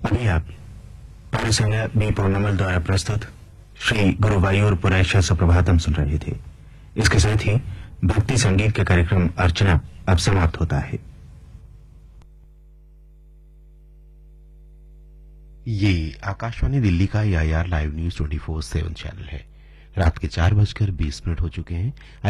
अभी आप पारसंगा बी पौर्णमल द्वारा प्रस्तुत श्री गुरुवायूर पुरैशा सुप्रभातम सुन रहे थे। इसके साथ ही भक्ति संगीत का कार्यक्रम अर्चना अब समाप्त होता है। ये आकाशवाणी दिल्ली का IR लाइव न्यूज 24/7 चैनल है। रात के 4:20 हो चुके हैं।